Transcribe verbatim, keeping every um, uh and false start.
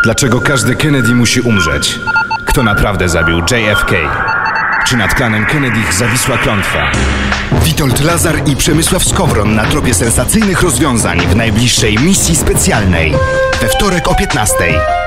Dlaczego każdy Kennedy musi umrzeć? Kto naprawdę zabił J F K? Czy nad klanem Kennedy zawisła klątwa? Witold Lazar i Przemysław Skowron na tropie sensacyjnych rozwiązań w najbliższej misji specjalnej. We wtorek o piętnastej.